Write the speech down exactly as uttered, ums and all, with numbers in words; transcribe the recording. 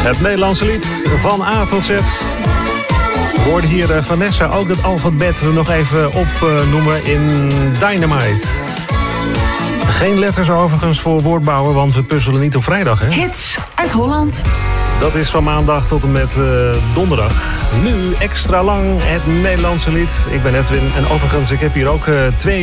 Het Nederlandse lied van A tot Z. We hoorden hier Vanessa ook het alfabet nog even opnoemen in Dynamite. Geen letters overigens voor woordbouwen, want we puzzelen niet op vrijdag, hè? Hits uit Holland. Dat is van maandag tot en met uh, donderdag. Nu extra lang het Nederlandse lied. Ik ben Edwin en overigens, ik heb hier ook uh, twee